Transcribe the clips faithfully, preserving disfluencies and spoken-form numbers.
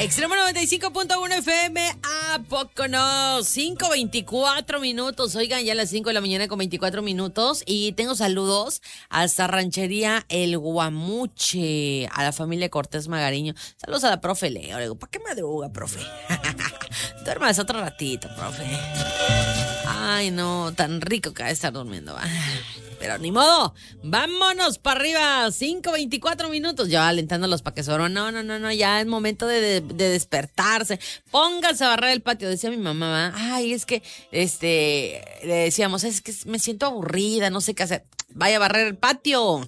Extremo noventa y cinco punto uno F M, ¿a poco no? cinco veinticuatro minutos, oigan, ya a las cinco de la mañana con veinticuatro minutos. Y tengo saludos hasta Ranchería El Guamuche, a la familia Cortés Magariño. Saludos a la profe Leo, le digo, ¿para qué madruga, profe? Duermas otro ratito, profe. Ay, no, tan rico que va a estar durmiendo, va. Pero ni modo, vámonos para arriba, cinco veinticuatro minutos, ya alentándolos para que se duerman. No, no, no, no, ya es momento de, de, de despertarse. Pónganse a barrer el patio, decía mi mamá, ¿va? Ay, es que, este, le decíamos, es que me siento aburrida, no sé qué hacer. Vaya a barrer el patio.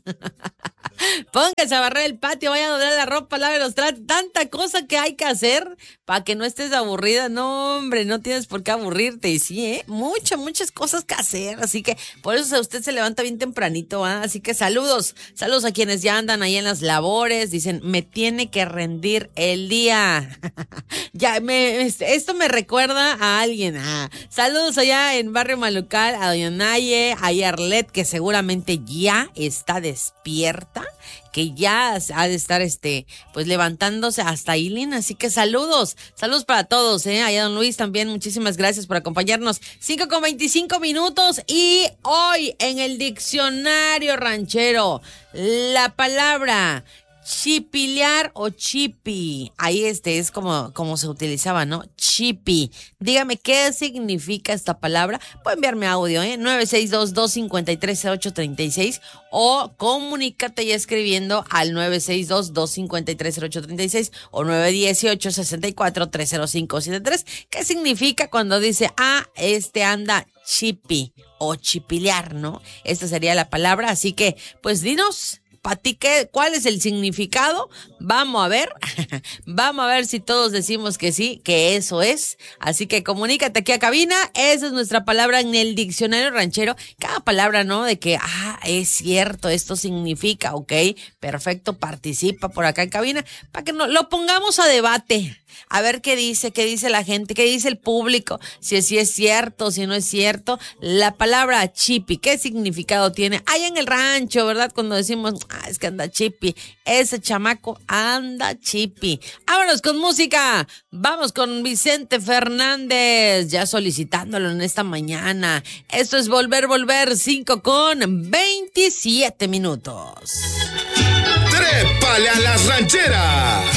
Póngase a barrer el patio, vaya a doblar la ropa, lave los trastes, tanta cosa que hay que hacer para que no estés aburrida. No, hombre, no tienes por qué aburrirte. Y sí, ¿eh? Muchas, muchas cosas que hacer. Así que por eso usted se levanta bien tempranito, ¿eh? Así que saludos, saludos a quienes ya andan ahí en las labores. Dicen, me tiene que rendir el día. Ya, me, esto me recuerda a alguien. Ah, saludos allá en Barrio Malucal, a Doña Naye, a Arlet, que seguramente ya está despierta, que ya ha de estar este pues levantándose hasta Ailín, así que saludos, saludos para todos, eh, allá don Luis también, muchísimas gracias por acompañarnos. Cinco con veinticinco minutos y hoy en el diccionario ranchero, la palabra chipilear o chipi, ahí este es como, como se utilizaba, ¿no? Chipi. Dígame, ¿qué significa esta palabra? Puede enviarme audio, ¿eh? nueve seis dos, dos cinco tres, cero ocho tres seis o comunícate ya escribiendo al nueve seis dos, dos cinco tres, cero ocho tres seis o nueve uno ocho, seis cuatro, tres cero cinco siete tres. ¿Qué significa cuando dice, ah, este anda chipi o chipilear, ¿no? Esta sería la palabra, así que, pues dinos, ¿para ti qué? ¿Cuál es el significado? Vamos a ver, vamos a ver si todos decimos que sí, que eso es. Así que comunícate aquí a cabina, esa es nuestra palabra en el diccionario ranchero. Cada palabra, ¿no? De que, ah, es cierto, esto significa, ok, perfecto, participa por acá en cabina, para que no, lo pongamos a debate. A ver qué dice, qué dice la gente, qué dice el público, si sí es cierto, si no es cierto. La palabra chipi, ¿qué significado tiene? Allá en el rancho, ¿verdad? Cuando decimos, ah, es que anda chipi, ese chamaco anda chipi. Vámonos con música, vamos con Vicente Fernández, ya solicitándolo en esta mañana. Esto es Volver, Volver, cinco con veintisiete minutos. ¡Trépale a las rancheras!